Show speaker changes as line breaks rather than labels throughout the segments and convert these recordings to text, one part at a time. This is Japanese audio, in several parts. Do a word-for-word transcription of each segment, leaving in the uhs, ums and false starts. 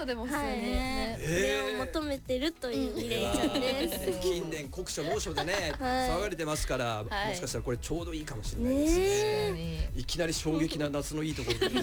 よでも普通に
ね。それを求めてるというミレイちゃんです。
近年酷暑猛暑でね騒がれてますから、もしかしたらこれちょうどいいかもしれないですね。いきなり衝撃な夏のいいところで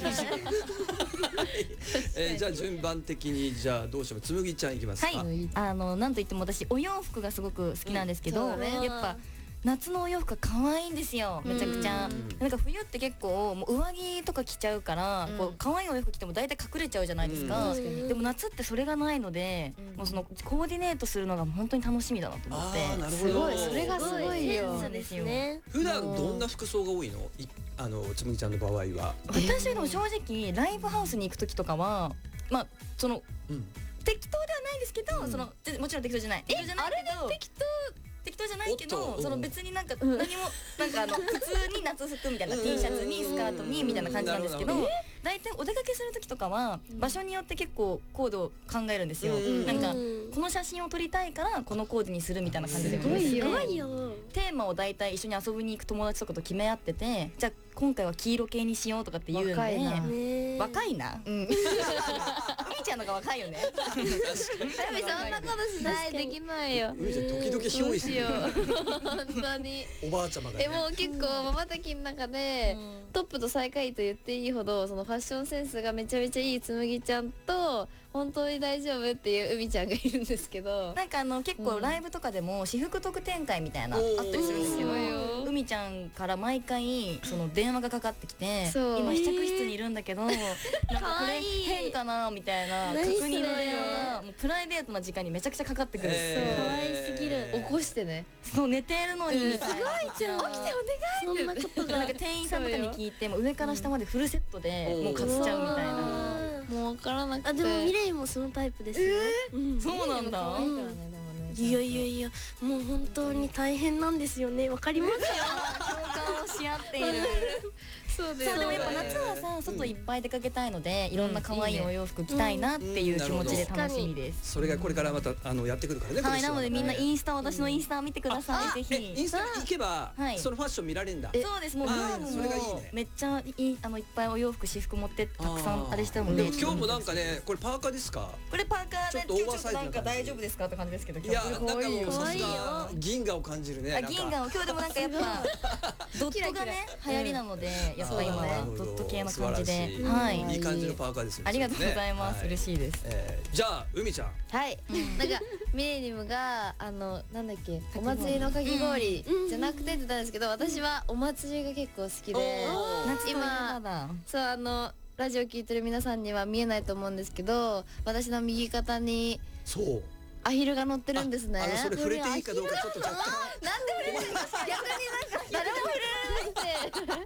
えー、じゃあ順番的にじゃあどうしてもつむぎちゃんいきますか。
はい、あのなんといっても私お洋服がすごく好きなんですけど、うんね、やっぱ夏のお洋服が可愛いんですよ、めちゃくちゃ。なんか冬って結構もう上着とか着ちゃうから、うん、こう可愛いお洋服着ても大体隠れちゃうじゃないですか、うん、でも夏ってそれがないので、うん、もうそのコーディネートするのが本当に楽しみだなと思って。
なるほど、
すごい、それがすごいよ。
そうですね。
普段どんな服装が多いの？いあのつむぎちゃんの場合は。
私でも正直ライブハウスに行く時とかはまあその、うん、適当ではないんですけど、うん、そのもちろん適当じゃない。
え、あれで適当
適当じゃないけど、その別になんか何もなんかあの普通に夏服みたいな T シャツにスカートにみたいな感じなんですけど、大体お出かけする時とかは場所によって結構コードを考えるんですよ。なんかこの写真を撮りたいからこのコーデにするみたいな感じで、テーマを大体一緒に遊びに行く友達とかと決め合ってて、じゃあ今回は黄色系にしようとかって言うんで、若いな。うん。みーちゃんのが若いよね。
そんなことしない、できないよ。
みーちゃん時々憑依する。
本当に。
おばあちゃまが。
でも結構まばたきの中でトップと最下位と言っていいほどそのファッションセンスがめちゃめちゃいいつむぎちゃんと本当に大丈夫っていう海ちゃんがいるんですけど、
なんかあの結構ライブとかでも私服特典会みたいなあったりするんですけど、海ちゃんから毎回その電話がかかってきて、今試着室にいるんだけどなんかこれ変かなみたいな確認の電話がもうプライベートな時間にめちゃくちゃかかってくる。
可愛すぎる。
起こしてね。
そう、寝てるのに
すごいじゃん。起きてお願い。
そんなことが
なんか店員さんとかに聞いても上から下までフルセットでもう買っちゃうみたいな。
もう分からなくて。
あ、でもミレイもそのタイプですよ。
そうなんだ。
いやいやいや、もう本当に大変なんですよね。わかりますよ。
共感をし合っている。
そうです。
でもやっぱ夏はさ、外いっぱい出かけたいので、いろんな可愛いお洋服着たいなっていう気持ちで楽しみです。
それがこれからまたあのやってくるからね。
はい、なのでみんなインスタ、私のインスタ見てください。ぜひ。
インスタ行けばそのファッション見られるんだ。
そうです。もうめっちゃいいあのいっぱいお洋服私服持ってたくさんあれしても
でも今日もなんかね、これパーカーですか？
これパーカーでちょっとなんか大丈夫ですかって感じですけど。
いや、なんかもうさすが銀河を感じるね。
銀河を今日でもなんかやっぱドットがね流行りなので、やっぱ今ドット系な感じで、はい、
いい感じのパーカーですよ。
ありがとうございます。嬉しいです。
じゃあ海ちゃん。
はい。なんかミレニムがあのなんだっけ、お祭りのかき氷じゃなくてって言ったんですけど、私はお祭りが結構好きで、今そうあのラジオ聞いてる皆さんには見えないと思うんですけど、私の右肩にそうアヒルが乗ってるんですね。
あのそれ触れていいかどうかちょっと若干。
なんで触れてるんですか。逆になんか誰も触れないって。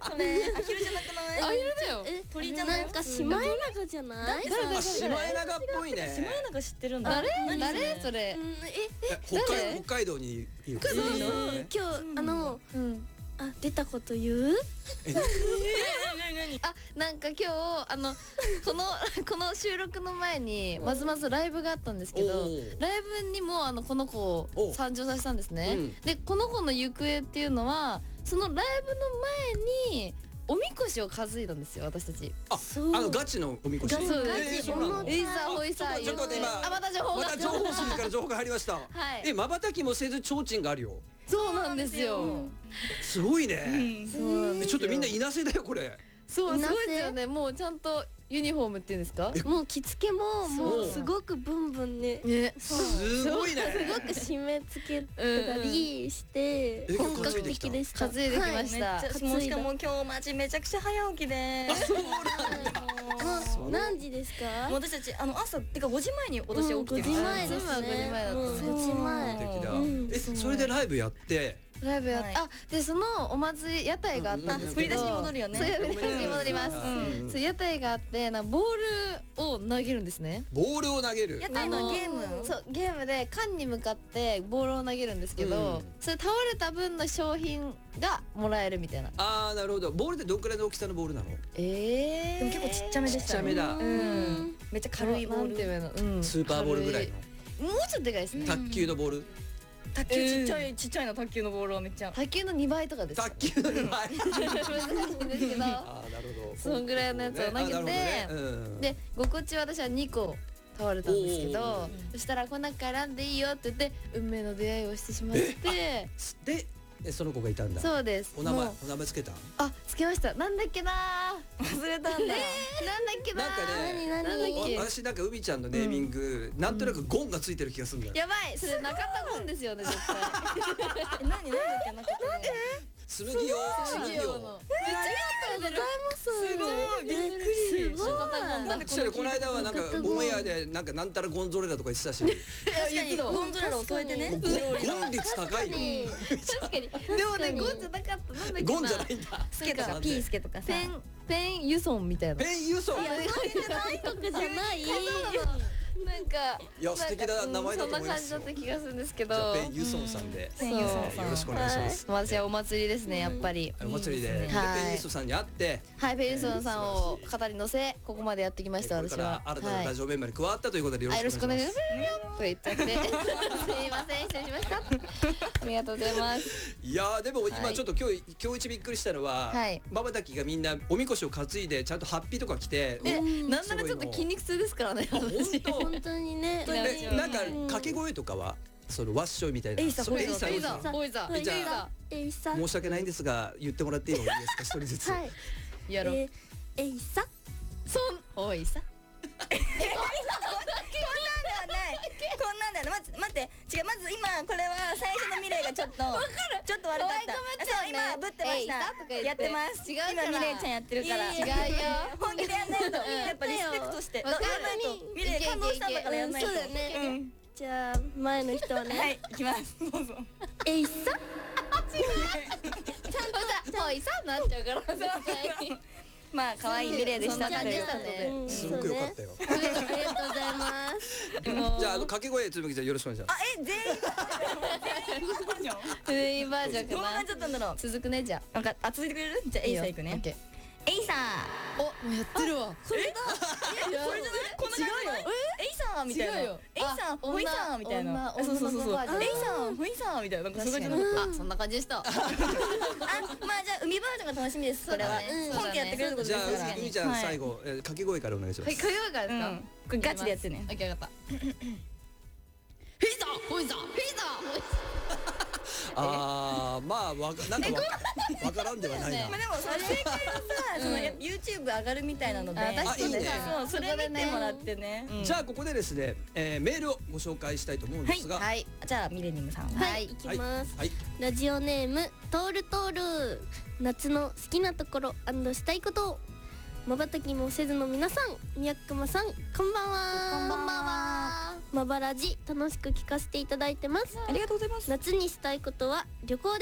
それアヒルじゃなくない？
アヒルだよ。
え、鳥じゃない？なんかシマエナガじゃない？
あ、シマエナガっぽいね。
シマエナガ知ってるんだ。
誰？誰それ？
え、え、
北海北海道にいる。
今日あのあ出たこと言う？
あ、なんか今日あのこのこの収録の前にまずまずライブがあったんですけど、ライブにもあのこの子を参上させたんですね。でこの子の行方っていうのはそのライブの前におみこしを担いだんですよ、私たち。
あ、あのガチのおみこし。
ガチのエイザーホイサー。
ちょっと待って今。
あ、また情報が。
また情報筋から情報が入りました。
はい。
え、瞬きもせず提灯があるよ。
そうなんですよ。
すごいね。ちょっとみんないなせだよこれ。
そう、すごいですよね。もうちゃんとユニフォームっていうんですか。
もう着付けももうすごくブンブンね。
ね。
すごいね。
すごく締め付けたりして本格的でした。
担いできました。
しかも今日マジめちゃくちゃ早起きで。
そうなんだ。
何時ですか？
私たちあの朝ってかごじまえに私起きてる。
ごじまえですね。ごじまえ。
え、それでライブやって。
ライブやっあでそのお祭り屋台があったんですけど、
振り出しに戻るよね。
そう振り出しに戻ります。そう屋台があってなボールを投げるんですね。
ボールを投げる。
屋台のゲーム。
そうゲームで缶に向かってボールを投げるんですけど、それ倒れた分の商品がもらえるみたいな。
ああなるほど。ボールってどんくらいの大きさのボールなの？
ええ。
でも結構ちっちゃめでした。
ちっちゃめだ。
うん。めっちゃ軽いボール。
スーパーボールぐらいの。
もうちょっとでかいですね。
卓球のボール。
卓球ちっちゃいちっちゃいな卓球のボールはめっちゃ。
卓球のにばいとかです。
卓球のにばい。
難しいんですけど。ああなるほど。そんぐらいのやつを投げて、でごこっち私はにこ倒れたんですけど、そしたらこの中から選んでいいよって言って運命の出会いをしてしまって、
でその子がいたんだ。
そうです。
お名前お名前つけた？
あ、つけました。なんだっけな
忘れたんだ。
なんだっけな
なんかね、
なんだっけ。
私なんか海ちゃんのネーミングなんとなくゴンがついてる気がするんだよ。
やばい、それなかったもんですよね、絶対。
え、何なんだっけなかったの。
紬を紬を。めっちゃ
ありがとうございます。
すごいびっくり。
すごい。
なんでこの間はなんかオンエアでなんかなんたらゴンゾレラとか言ってたし。
確かにゴンゾレラを添えてね。
ゴン率高いよ。
確かに。でもね、ゴンじゃなかった。なんだっけな。
ゴンじゃないんだ。
スケとかピースケとかさ。
ペンペンユソンみたいな。
ペンユソン。
いや、ないとかじゃない。なんか
いや素敵な名前だと思います。
そんな感じだった気がするんですけど。
じゃあペンユソンさんで。
そう
よろしくお願いします。
私はお祭りですね、やっぱり。
お祭りでペンユソンさんに会って、
はい、ペンユソンさんを語り乗せここまでやってきました。私は
新たなラジオメンバーに加わったということでよ
ろしくお願いします。
よ
と言っちゃって、すいません、失礼しました。ありがとうございます。
いやでも今ちょっと今日今日一びっくりしたのは、まばたきがみんなおみこしを担いでちゃんとハッピーとか着て、
なんならちょっと筋肉痛ですからね。
本当にね。
なんか掛け声とかはそのワッショイみたいな。
エイサ
それ
エイサエイサエイサ
エイサ。
申し訳ないんですが言ってもらっていいですか、一人ずつ。
はい。
やろう。
エイサ。
そん。おいさ。
こんなんだよ。まず待って違う、まず今これは最初のミレイがちょっとちょっと悪かった。そう今ぶってました。やってます。今ミレイちゃんやってるから。
違うよ。
本気でやんないとやっぱリスペクトしてやらないと。ミレイ感動したんだからやんないと。
そうだね。じゃあ前の人はね。
はい、行きます。どうぞ。
エイサ。
ちゃんとさ、おいさなっちゃうから絶対に。
まあ可愛いミレイでしたっていうことで。
すごく良かったよ。
ありがとうございます。
じゃああの掛け声つむぎちゃんよろしくお願いします。
あ、え、全員バージョン。
全員バージョン
どう
かな。
なっちゃったんだろう。
続くね、じゃ
なんかあ、続いてくれる？じゃあエイサ行くね。エイサ
ー。お、もうやってるわ。
それだ。え、これじゃない？こんな感じ。エイサーみたいな。エイサー、ホイサーみたいな。そうそうそうそう。エイサー、ホイサーみたいな。なんかそういう感じの。
あ、そんな感じでした。
あ、まあじゃあ海バージョンが楽しみです。これは。本気やってくれること
じゃ
ですから。
あ海ちゃん最後掛け声からお願いします。
はい、掛け声からですか。
これガチでやってね。
オッケー、わかった。フィザ、ホイザ、フィザ。
ああ、まあわかなんかわからんではないな。
まあでもその正解はさ、その YouTube 上がるみたいなので、そうそれ見てもらってね。
じゃあここでですね、メールをご紹介したいと思うんですが、
はい。じゃあミレニムさん。
はい、いきます。ラジオネームトールトール。夏の好きなところ&したいこと。まばたきもせずの皆さん、みやくまさん、こんばんは。
こんばんは。
まばラジ楽しく聞かせていただいてます。
ありがとうございます。
夏にしたいことは旅行です。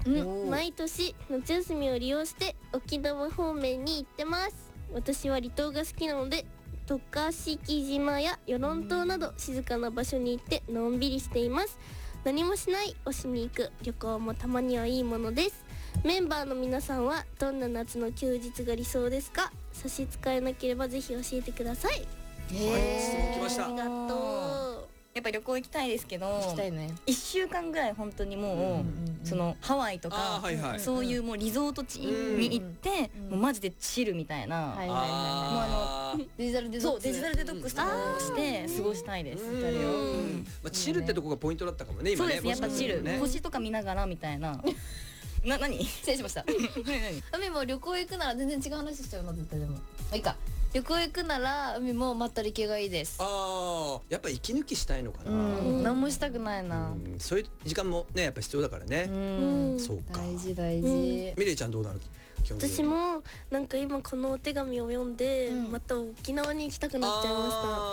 毎年夏休みを利用して沖縄方面に行ってます。私は離島が好きなので渡嘉敷島や与論島など静かな場所に行ってのんびりしています。何もしない推しに行く旅行もたまにはいいものです。メンバーの皆さんはどんな夏の休日が理想ですか？差し支えなければぜひ教えてください。
へー、来ました。
ありがとう。
やっぱ旅行行きたいですけど、
行きたいね。
いっしゅうかんぐらい本当にもうそのハワイとかそういうもうリゾート地に行ってもうマジでチルみたいな、もうあの
デジタルデトックス、
そうデジタルデトックスとかをして過ごしたいです。
まあチルってとこがポイントだったかもね今ね。
そうですね、やっぱチル、星とか見ながらみたいな。な、何？
失礼しました。海も旅行行くなら全然違う話しちゃうの絶対でも。まあいいか。旅行行くなら海もまったり系がいいです。
ああ、やっぱ息抜きしたいのかな。
何もしたくないな。
そういう時間もねやっぱ必要だからね。そうか。
大事大事。
ミレイちゃんどうなる？
私もなんか今このお手紙を読んでまた沖縄に行きたくなっちゃいました。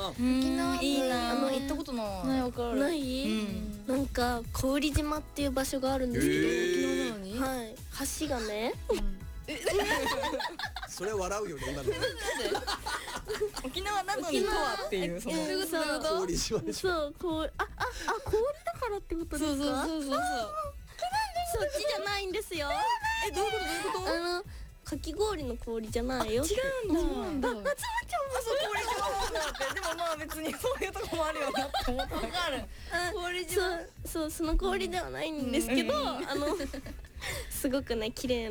沖縄
いいな。あの行ったことない。
ない、わかる。
ない？なんか小売島っていう場所があるんですけど、沖縄なのに？はい。橋がね。
それ笑うよね今の。
沖縄なのにとはっていうその
氷島でしょ。
そう、こうあああ氷だからってことですか？そうそうそうそう。そっちじゃないんですよ。
え、どういうことどういうこと？
あのかき氷の氷じゃないよ。
違うんだ。あ、つまちゃんもそう氷島なんだって。でもまあ別にそういうとこもあるよなって思った。わかる。
氷島。そうそう、その氷ではないんですけど、あのすごくね綺麗な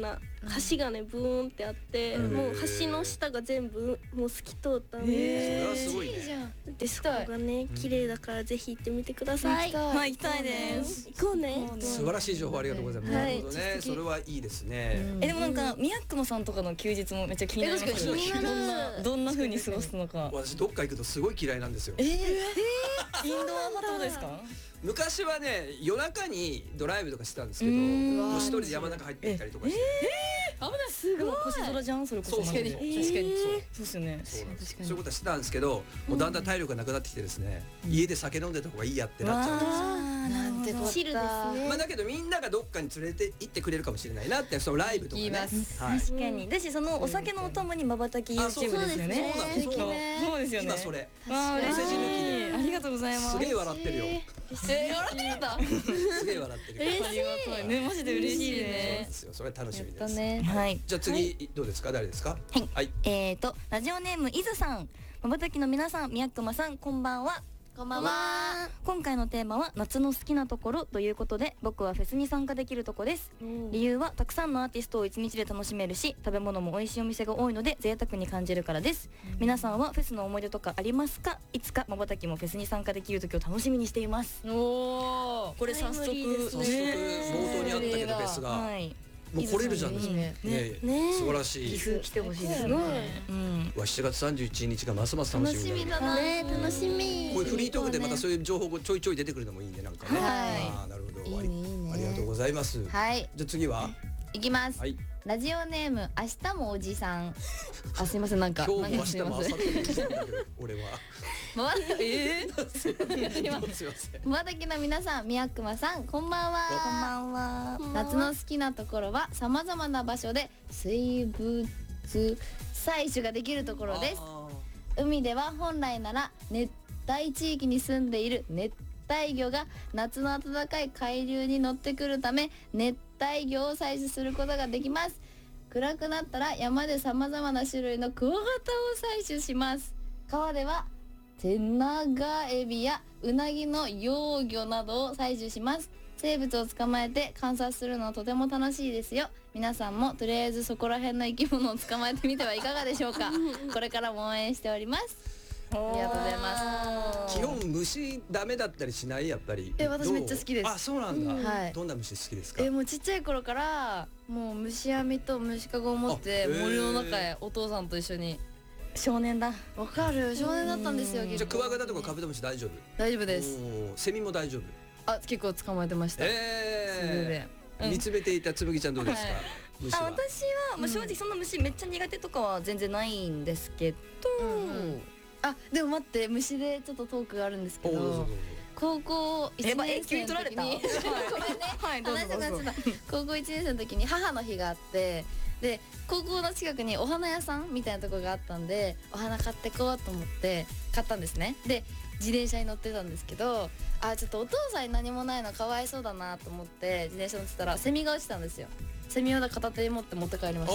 橋がねブーンってあって、もう橋の下が全部もう透き通ったんで、
それはすごいね。
でそこがね綺麗だからぜひ行ってみてください。
はい、行きたいです。
行こうね。
素晴らしい情報ありがとうございます。なるほどね、それはいいですね。
え、でもなんか宮久保さんとかの休日もめっちゃ気になります。
気になる。
どんなどんな風に過ごすのか。
私どっか行くとすごい嫌いなんですよ。
えー、インドア派ですか？
昔はね、夜中にドライブとかしてたんですけど、もう一人で山の中入っていったりとかして。
危ない、すごい星空じゃん、それこそ。
確かに確かに
そうですよね。
そういうことはしてたんですけど、もうだんだん体力がなくなってきてですね、家で酒飲んでた方がいいやってなっちゃうんですよ。
なんてこった。
チルですね。
まあだけどみんながどっかに連れて行ってくれるかもしれないなって、そのライブとかね。
確かに。だしそのお酒のお供に瞬き YouTube ですよね。
そうですよね。今それ。あ、嬉しい。
ありがとうございます。
すげえ笑ってるよ。
え、笑ってるんだ。
すげえ笑ってる。
嬉しいね、マジで嬉しいね。
それ楽しみです。
はい。
じゃあ次どうですか、誰ですか？
はい。えっとラジオネーム伊豆さん、瞬きの皆さん、宮久間さん、こんばんは。
こんばんは。
今回のテーマは夏の好きなところということで、僕はフェスに参加できるとこです。理由はたくさんのアーティストを一日で楽しめるし、食べ物も美味しいお店が多いので贅沢に感じるからです。皆さんはフェスの思い出とかありますか？いつか瞬きもフェスに参加できる時を楽しみにしています。
おお、
これ早速
早速冒頭にあったけどフェスが。はい。もう来れるじゃんですね。素晴らしい。
岐阜来てほしいですね。うん。
わ、しちがつさんじゅういちにちがますます楽しみ。
楽しみだね。楽しみ。
こういうフリートークでまたそういう情報がちょいちょい出てくるのもいいね、なんかね。ああ、なるほど。ありがとうございます。
はい。
じゃあ次は。
いきます。ラジオネーム明日もおじさん。あ、すみません、なんか。
今日も明日も明後日も俺は。
まばたき。ええ。
すみません。
まばたきの皆さん、宮久間さん、こんばんは。
こんばんは。
夏の好きなところは、さまざまな場所で生物採取ができるところです。海では本来なら熱帯地域に住んでいる熱帯魚が夏の暖かい海流に乗ってくるため、熱帯魚を採取することができます。暗くなったら山でさまざまな種類のクワガタを採取します。川ではテナガエビやウナギの幼魚などを採取します。生物を捕まえて観察するのはとても楽しいですよ。皆さんもとりあえずそこら辺の生き物を捕まえてみてはいかがでしょうか。これからも応援しております。ありがとうございます。
基本虫ダメだったりしない？やっぱり。
え、私めっちゃ好きです。
あ、そうなんだ。
はい。
どんな虫好きですか？
え、もうちっちゃい頃からもう虫網と虫かごを持って森の中へお父さんと一緒に。
少年だ。
わかる。少年だったんですよ。
じゃあクワガタとかカブトムシ大丈夫？
大丈夫です。
セミも大丈夫？
あ、結構捕まえてました。
ええ。見つめていたつむぎちゃんどうですか？
あ、私はまあ正直そんな虫めっちゃ苦手とかは全然ないんですけど。
あ、でも待って、虫でちょっとトークがあるんですけど、高校いちねん生の時に、ごめんね、話がちょっと高校いちねん生の時に母の日があって、で高校の近くにお花屋さんみたいなところがあったんで、お花買ってこうと思って買ったんですね。で自転車に乗ってたんですけど、あ、ちょっとお父さんに何もないのかわいそうだなと思って自転車乗ってたらセミが落ちたんですよ。セミを片手に持って持って帰りました。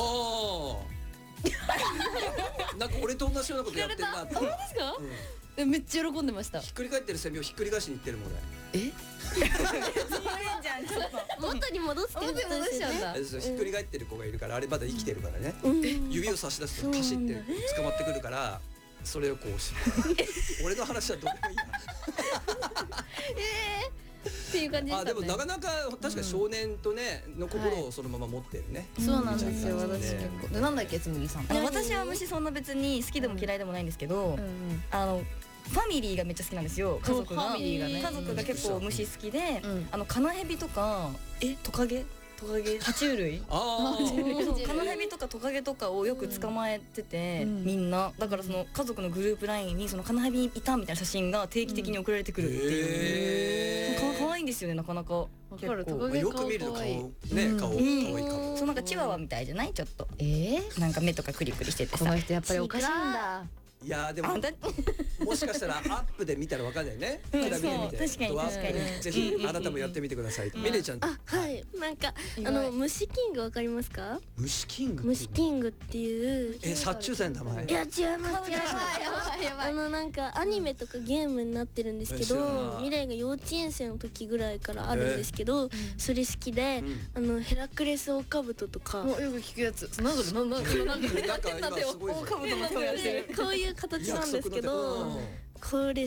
なんか俺と同じようなことやってんなって。
本当ですか？うん、めっちゃ喜んでました。
ひっくり返ってるセミをひっくり返しに行ってるもんね。
え？
元に戻して
戻しちゃうんだ。
ひっくり返ってる子がいるから、あれまだ生きてるからね。指を差し出すとカシって捕まってくるから、それをこうして。俺の話はどうでもいいな。
ええ。っていう感じでしたね。
あ、でもなかなか確か少年とねの心をそのまま持ってるね。
そうなんですよ、私結構。で、なんだっけ、つむぎさん。
私は虫そんな別に好きでも嫌いでもないんですけど、あのファミリーがめっちゃ好きなんですよ。家族が家族が結構虫好きで、あのカナヘビとかえトカゲトカゲ爬虫類、カナヘビとかトカゲとかをよく捕まえてて、みんなだからその家族のグループラインにそのカナヘビいたみたいな写真が定期的に送られてくるっていう。可愛いんですよね、なかなか。
よく見ると顔ね、顔可愛い顔。
そう、なんかチワワみたいじゃない？ちょっと
え
なんか目とかクリクリしててさ。
この人やっぱりおかしいんだ。
いやーでも
あだ
もしかしたらアップで見たらわかんないね。
うん
比べてみて。
そう確かに
ドアップ
確かに
ぜひあなたもやってみてください。ミレイちゃん。
あはいなんか
意外
あの虫キングわかりますか？
虫キングっていうの。
虫キングっていう
え殺虫剤の名前。
いや違います違います
やばいやばい
あのなんかアニメとかゲームになってるんですけ
え知らない
ど未来が幼稚園生の時ぐらいからあるんですけどそれ好きで
うん
あのヘラクレスオオカブトとか
もうよく聞くやつなんだろうなんだろうなんか
なんか今すごいぞ。
カブトの手をやってる
こういう形なんですけど
うん
これ